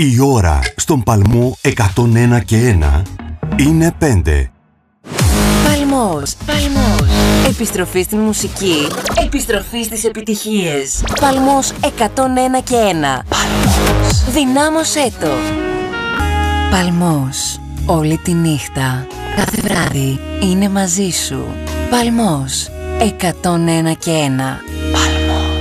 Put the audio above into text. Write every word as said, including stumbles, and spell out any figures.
Η ώρα στον Παλμό εκατόν ένα και ένα είναι πέντε. Παλμός, Παλμός. Επιστροφή στην μουσική, επιστροφή στις επιτυχίες. Παλμός εκατόν ένα και ένα. Παλμός. Δυνάμωσέ το. Παλμός. Όλη τη νύχτα, κάθε βράδυ είναι μαζί σου. Παλμός εκατόν ένα και ένα.